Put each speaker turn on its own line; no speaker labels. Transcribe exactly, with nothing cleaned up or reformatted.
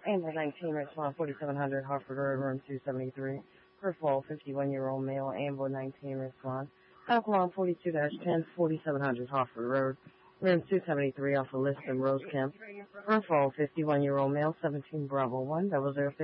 Amber nineteen, response forty-seven hundred, Hartford Road, room two seventy-three. Purple, fifty-one-year-old male, Amber nineteen, response. Alkaline forty-two dash ten, forty-seven hundred, Hartford Road, room two seventy-three, off of Liston, Rose Kemp. Purple, fifty-one-year-old male, seventeen Bravo one, double zero